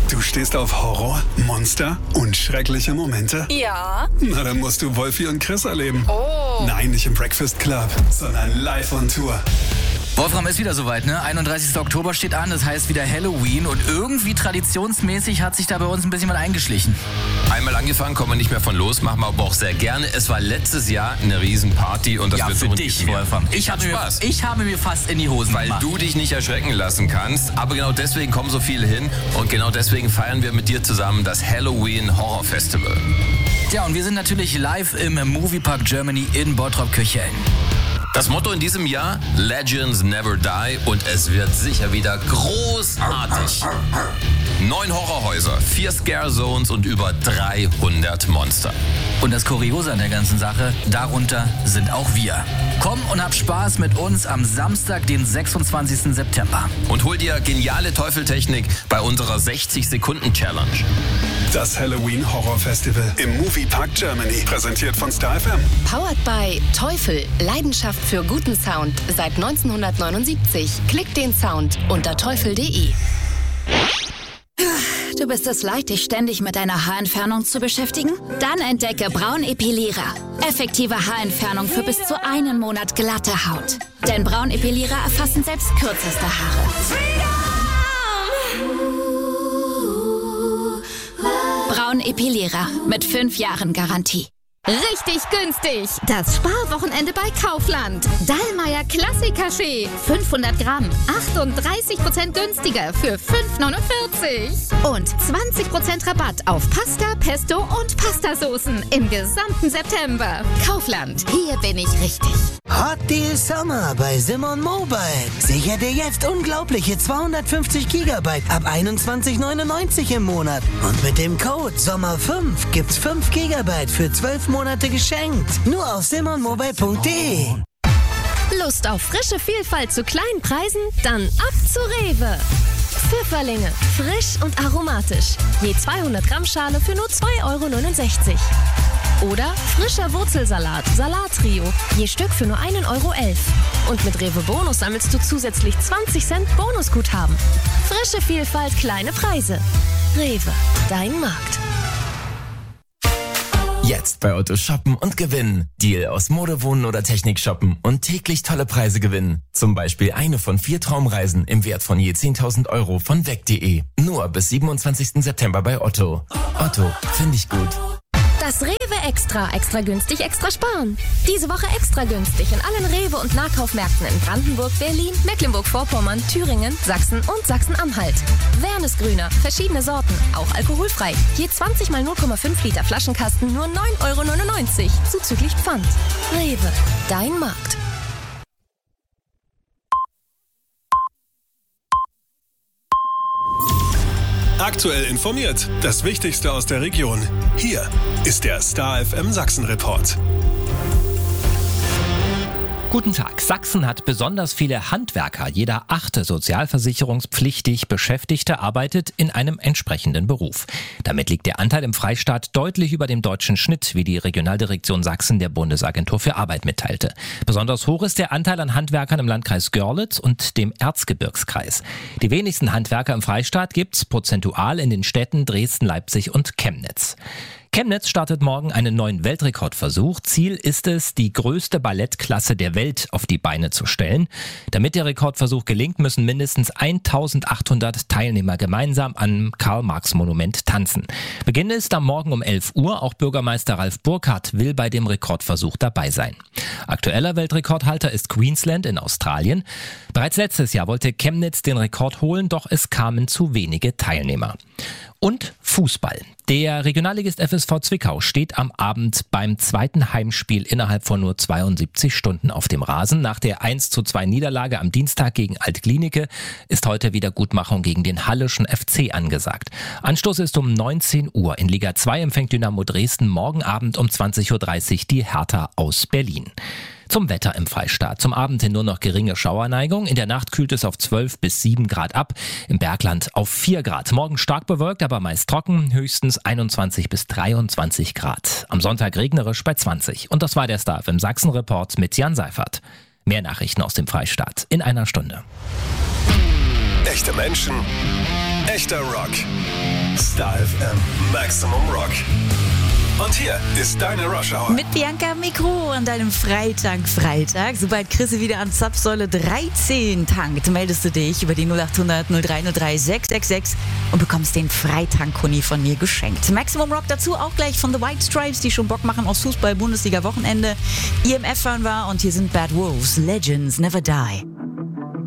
Du stehst auf Horror, Monster und schreckliche Momente? Ja. Na, dann musst du Wolfi und Chris erleben. Oh. Nein, nicht im Breakfast Club, sondern live on Tour. Wolfram, ist wieder soweit, ne? 31. Oktober steht an, das heißt wieder Halloween und irgendwie traditionsmäßig hat sich da bei uns ein bisschen was eingeschlichen. Einmal angefangen, kommen wir nicht mehr von los, machen wir aber auch sehr gerne. Es war letztes Jahr eine Riesenparty und das wird für dich, Wolfram. Ich habe mir fast in die Hosen gemacht. Weil du dich nicht erschrecken lassen kannst, aber genau deswegen kommen so viele hin und genau deswegen feiern wir mit dir zusammen das Halloween Horror Festival. Ja, und wir sind natürlich live im Moviepark Germany in Bottrop-Kirchhellen. Das Motto in diesem Jahr, Legends Never Die, und es wird sicher wieder großartig. 9 Horrorhäuser, 4 Scare Zones und über 300 Monster. Und das Kuriose an der ganzen Sache, darunter sind auch wir. Komm und hab Spaß mit uns am Samstag, den 26. September. Und hol dir geniale Teufeltechnik bei unserer 60-Sekunden-Challenge. Das Halloween Horror Festival im Moviepark Germany. Präsentiert von Star FM. Powered by Teufel. Leidenschaft für guten Sound seit 1979. Klick den Sound unter teufel.de. Du bist es leid, dich ständig mit deiner Haarentfernung zu beschäftigen? Dann entdecke Braunepilierer. Effektive Haarentfernung für bis zu einen Monat glatte Haut. Denn Braunepilierer erfassen selbst kürzeste Haare. Braunepilierer mit 5 Jahren Garantie. Richtig günstig! Das Sparwochenende bei Kaufland. Dallmayr Klassik-Kaffee. 500 Gramm. 38% günstiger für 5,49. Und 20% Rabatt auf Pasta, Pesto und Pastasoßen im gesamten September. Kaufland. Hier bin ich richtig. Hot Deal Summer bei Simon Mobile. Sicher dir jetzt unglaubliche 250 GB ab 21,99 im Monat. Und mit dem Code SOMMER5 gibt's 5 GB für 12 Monate geschenkt. Nur auf simonmobile.de. Lust auf frische Vielfalt zu kleinen Preisen? Dann ab zu Rewe. Pfifferlinge, frisch und aromatisch. Je 200 Gramm Schale für nur 2,69 €. Oder frischer Wurzelsalat, Salattrio, je Stück für nur 1,11 €. Und mit Rewe Bonus sammelst du zusätzlich 20 Cent Bonusguthaben. Frische Vielfalt, kleine Preise. Rewe, dein Markt. Jetzt bei Otto shoppen und gewinnen. Deal aus Mode, Wohnen oder Technik shoppen und täglich tolle Preise gewinnen. Zum Beispiel eine von 4 Traumreisen im Wert von je 10.000 € von weg.de. Nur bis 27. September bei Otto. Otto, finde ich gut. Das Rewe Extra. Extra günstig, extra sparen. Diese Woche extra günstig in allen Rewe- und Nahkaufmärkten in Brandenburg, Berlin, Mecklenburg-Vorpommern, Thüringen, Sachsen und Sachsen-Anhalt. Wernesgrüner, verschiedene Sorten, auch alkoholfrei. Je 20 mal 0,5 Liter Flaschenkasten nur 9,99 € zuzüglich Pfand. Rewe, dein Markt. Aktuell informiert. Das Wichtigste aus der Region. Hier ist der Star FM Sachsen Report. Guten Tag. Sachsen hat besonders viele Handwerker. Jeder 8. sozialversicherungspflichtig Beschäftigte arbeitet in einem entsprechenden Beruf. Damit liegt der Anteil im Freistaat deutlich über dem deutschen Schnitt, wie die Regionaldirektion Sachsen der Bundesagentur für Arbeit mitteilte. Besonders hoch ist der Anteil an Handwerkern im Landkreis Görlitz und dem Erzgebirgskreis. Die wenigsten Handwerker im Freistaat gibt's prozentual in den Städten Dresden, Leipzig und Chemnitz. Chemnitz startet morgen einen neuen Weltrekordversuch. Ziel ist es, die größte Ballettklasse der Welt auf die Beine zu stellen. Damit der Rekordversuch gelingt, müssen mindestens 1800 Teilnehmer gemeinsam am Karl-Marx-Monument tanzen. Beginn ist am Morgen um 11 Uhr. Auch Bürgermeister Ralf Burkhardt will bei dem Rekordversuch dabei sein. Aktueller Weltrekordhalter ist Queensland in Australien. Bereits letztes Jahr wollte Chemnitz den Rekord holen, doch es kamen zu wenige Teilnehmer. Und Fußball. Der Regionalligist FSV Zwickau steht am Abend beim zweiten Heimspiel innerhalb von nur 72 Stunden auf dem Rasen. Nach der 1:2 Niederlage am Dienstag gegen Alt-Glienicke ist heute Wiedergutmachung gegen den Halleschen FC angesagt. Anstoß ist um 19 Uhr. In Liga 2 empfängt Dynamo Dresden morgen Abend um 20:30 Uhr die Hertha aus Berlin. Zum Wetter im Freistaat. Zum Abend hin nur noch geringe Schauerneigung. In der Nacht kühlt es auf 12 bis 7 Grad ab. Im Bergland auf 4 Grad. Morgen stark bewölkt, aber meist trocken. Höchstens 21 bis 23 Grad. Am Sonntag regnerisch bei 20. Und das war der Star FM Sachsen Report mit Jan Seifert. Mehr Nachrichten aus dem Freistaat in einer Stunde. Echte Menschen, Echter Rock. Star FM Maximum Rock. Und hier ist deine Rush Hour. Mit Bianca Mikro an deinem Freitag. Sobald Chrissy wieder an Zapfsäule 13 tankt, meldest du dich über die 0800 0303 666 und bekommst den Freitank-Kuni von mir geschenkt. Maximum Rock dazu auch gleich von The White Stripes, die schon Bock machen aus Fußball-Bundesliga-Wochenende. IMF hören wir und hier sind Bad Wolves, Legends Never Die.